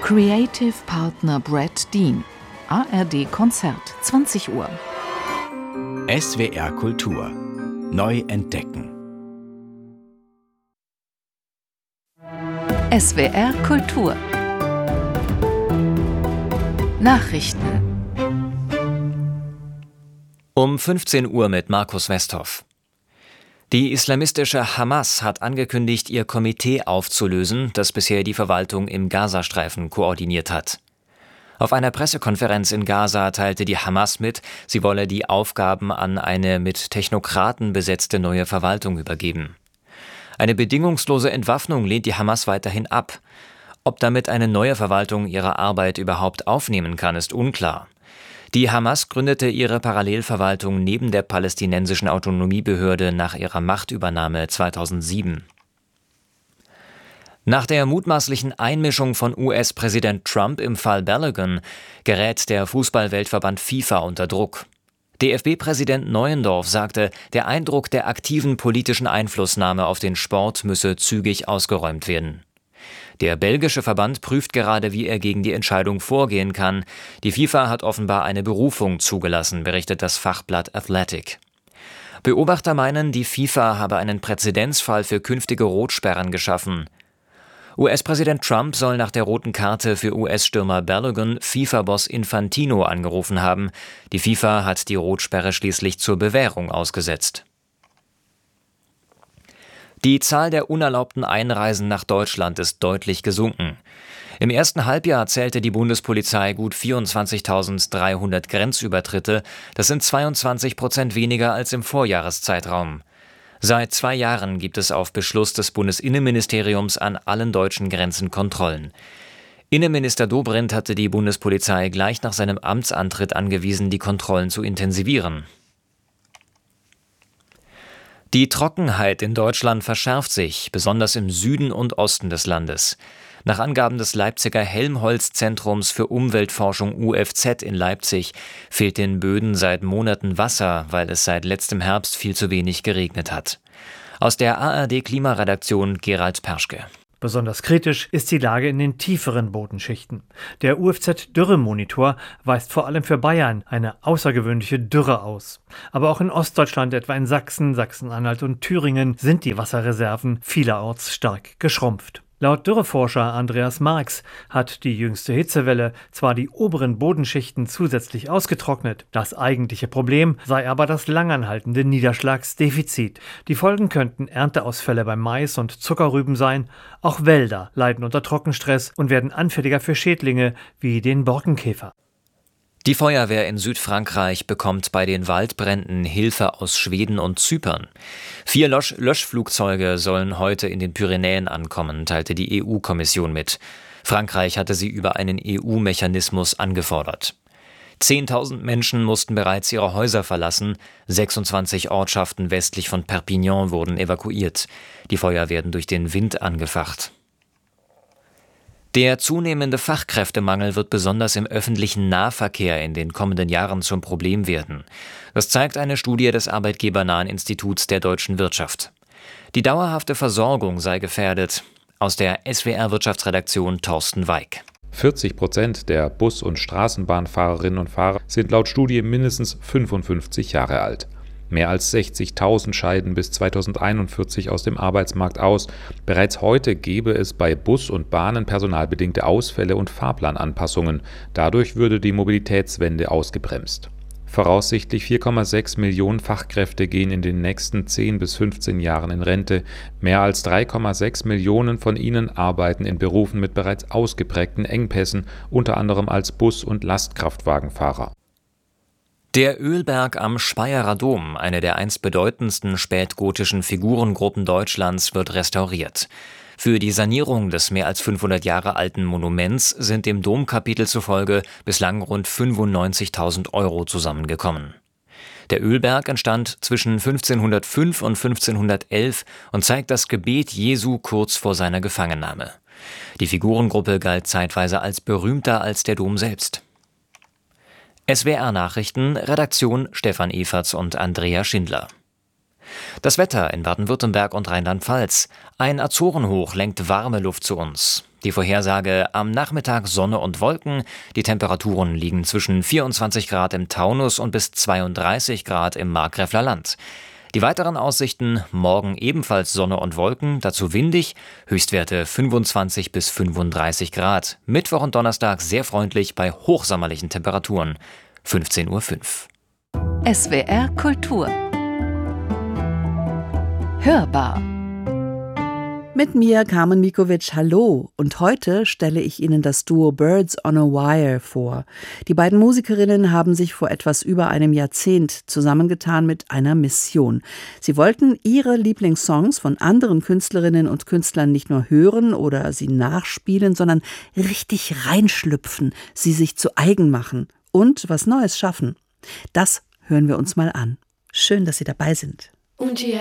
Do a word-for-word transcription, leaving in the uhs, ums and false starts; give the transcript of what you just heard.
Creative Partner Brad Dean. A R D-Konzert, zwanzig Uhr. S W R Kultur. Neu entdecken. S W R Kultur. Nachrichten. Um fünfzehn Uhr mit Markus Westhoff. Die islamistische Hamas hat angekündigt, ihr Komitee aufzulösen, das bisher die Verwaltung im Gazastreifen koordiniert hat. Auf einer Pressekonferenz in Gaza teilte die Hamas mit, sie wolle die Aufgaben an eine mit Technokraten besetzte neue Verwaltung übergeben. Eine bedingungslose Entwaffnung lehnt die Hamas weiterhin ab. Ob damit eine neue Verwaltung ihre Arbeit überhaupt aufnehmen kann, ist unklar. Die Hamas gründete ihre Parallelverwaltung neben der palästinensischen Autonomiebehörde nach ihrer Machtübernahme zweitausendsieben. Nach der mutmaßlichen Einmischung von U S-Präsident Trump im Fall Balogun gerät der Fußball-Weltverband FIFA unter Druck. D F B-Präsident Neuendorf sagte, der Eindruck der aktiven politischen Einflussnahme auf den Sport müsse zügig ausgeräumt werden. Der belgische Verband prüft gerade, wie er gegen die Entscheidung vorgehen kann. Die FIFA hat offenbar eine Berufung zugelassen, berichtet das Fachblatt Athletic. Beobachter meinen, die FIFA habe einen Präzedenzfall für künftige Rotsperren geschaffen. U S-Präsident Trump soll nach der roten Karte für U S-Stürmer Balogun FIFA-Boss Infantino angerufen haben. Die FIFA hat die Rotsperre schließlich zur Bewährung ausgesetzt. Die Zahl der unerlaubten Einreisen nach Deutschland ist deutlich gesunken. Im ersten Halbjahr zählte die Bundespolizei gut vierundzwanzigtausenddreihundert Grenzübertritte. Das sind zweiundzwanzig Prozent weniger als im Vorjahreszeitraum. Seit zwei Jahren gibt es auf Beschluss des Bundesinnenministeriums an allen deutschen Grenzen Kontrollen. Innenminister Dobrindt hatte die Bundespolizei gleich nach seinem Amtsantritt angewiesen, die Kontrollen zu intensivieren. Die Trockenheit in Deutschland verschärft sich, besonders im Süden und Osten des Landes. Nach Angaben des Leipziger Helmholtz-Zentrums für Umweltforschung U F Z in Leipzig fehlt den Böden seit Monaten Wasser, weil es seit letztem Herbst viel zu wenig geregnet hat. Aus der A R D-Klimaredaktion Gerald Perschke. Besonders kritisch ist die Lage in den tieferen Bodenschichten. Der U F Z-Dürremonitor weist vor allem für Bayern eine außergewöhnliche Dürre aus. Aber auch in Ostdeutschland, etwa in Sachsen, Sachsen-Anhalt und Thüringen, sind die Wasserreserven vielerorts stark geschrumpft. Laut Dürreforscher Andreas Marx hat die jüngste Hitzewelle zwar die oberen Bodenschichten zusätzlich ausgetrocknet, das eigentliche Problem sei aber das langanhaltende Niederschlagsdefizit. Die Folgen könnten Ernteausfälle beim Mais und Zuckerrüben sein. Auch Wälder leiden unter Trockenstress und werden anfälliger für Schädlinge wie den Borkenkäfer. Die Feuerwehr in Südfrankreich bekommt bei den Waldbränden Hilfe aus Schweden und Zypern. Vier Lösch- Löschflugzeuge sollen heute in den Pyrenäen ankommen, teilte die E U-Kommission mit. Frankreich hatte sie über einen E U-Mechanismus angefordert. Zehntausend Menschen mussten bereits ihre Häuser verlassen. sechsundzwanzig Ortschaften westlich von Perpignan wurden evakuiert. Die Feuer werden durch den Wind angefacht. Der zunehmende Fachkräftemangel wird besonders im öffentlichen Nahverkehr in den kommenden Jahren zum Problem werden. Das zeigt eine Studie des Arbeitgebernahen Instituts der deutschen Wirtschaft. Die dauerhafte Versorgung sei gefährdet. Aus der S W R-Wirtschaftsredaktion Thorsten Weig. vierzig Prozent der Bus- und Straßenbahnfahrerinnen und Fahrer sind laut Studie mindestens fünfundfünfzig Jahre alt. Mehr als sechzigtausend scheiden bis zweitausendeinundvierzig aus dem Arbeitsmarkt aus. Bereits heute gäbe es bei Bus und Bahnen personalbedingte Ausfälle und Fahrplananpassungen. Dadurch würde die Mobilitätswende ausgebremst. Voraussichtlich vier Komma sechs Millionen Fachkräfte gehen in den nächsten zehn bis fünfzehn Jahren in Rente. Mehr als drei Komma sechs Millionen von ihnen arbeiten in Berufen mit bereits ausgeprägten Engpässen, unter anderem als Bus- und Lastkraftwagenfahrer. Der Ölberg am Speyerer Dom, eine der einst bedeutendsten spätgotischen Figurengruppen Deutschlands, wird restauriert. Für die Sanierung des mehr als fünfhundert Jahre alten Monuments sind dem Domkapitel zufolge bislang rund fünfundneunzigtausend Euro zusammengekommen. Der Ölberg entstand zwischen fünfzehnhundertfünf und fünfzehnhundertelf und zeigt das Gebet Jesu kurz vor seiner Gefangennahme. Die Figurengruppe galt zeitweise als berühmter als der Dom selbst. S W R-Nachrichten, Redaktion Stefan Everts und Andrea Schindler. Das Wetter in Baden-Württemberg und Rheinland-Pfalz. Ein Azorenhoch lenkt warme Luft zu uns. Die Vorhersage: am Nachmittag Sonne und Wolken. Die Temperaturen liegen zwischen vierundzwanzig Grad im Taunus und bis zweiunddreißig Grad im Markgräfler Land. Die weiteren Aussichten: morgen ebenfalls Sonne und Wolken, dazu windig, Höchstwerte fünfundzwanzig bis fünfunddreißig Grad. Mittwoch und Donnerstag sehr freundlich bei hochsommerlichen Temperaturen. fünfzehn Uhr fünf. S W R Kultur. Hörbar. Mit mir Carmen Mikovic, hallo. Und heute stelle ich Ihnen das Duo Birds on a Wire vor. Die beiden Musikerinnen haben sich vor etwas über einem Jahrzehnt zusammengetan mit einer Mission. Sie wollten ihre Lieblingssongs von anderen Künstlerinnen und Künstlern nicht nur hören oder sie nachspielen, sondern richtig reinschlüpfen, sie sich zu eigen machen und was Neues schaffen. Das hören wir uns mal an. Schön, dass Sie dabei sind. Un G